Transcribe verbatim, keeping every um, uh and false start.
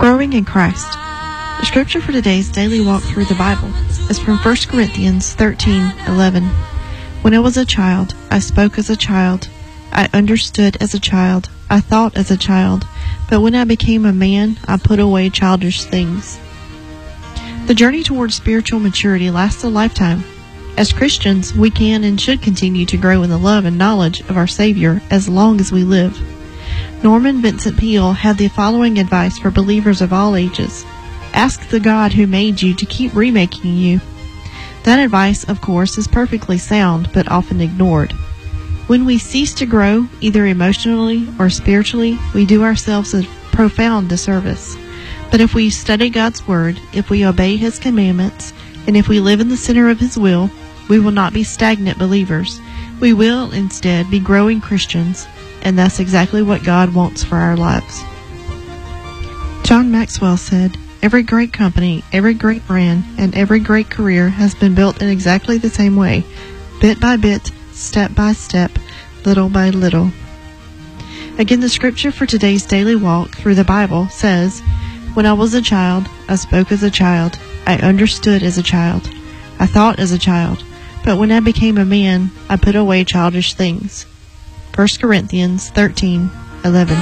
Growing in Christ. The scripture for today's daily walk through the Bible is from First Corinthians thirteen eleven. When I was a child, I spoke as a child, I understood as a child, I thought as a child, but when I became a man, I put away childish things. The journey towards spiritual maturity lasts a lifetime. As Christians, we can and should continue to grow in the love and knowledge of our Savior as long as we live. Norman Vincent Peale had the following advice for believers of all ages. Ask the God who made you to keep remaking you. That advice, of course, is perfectly sound, but often ignored. When we cease to grow, either emotionally or spiritually, we do ourselves a profound disservice. But if we study God's Word, if we obey His commandments, and if we live in the center of His will, we will not be stagnant believers. We will, instead, be growing Christians, and that's exactly what God wants for our lives. John Maxwell said, "Every great company, every great brand, and every great career has been built in exactly the same way, bit by bit, step by step, little by little." Again, the scripture for today's daily walk through the Bible says, "When I was a child, I spoke as a child, I understood as a child, I thought as a child, but when I became a man, I put away childish things." First Corinthians thirteen eleven.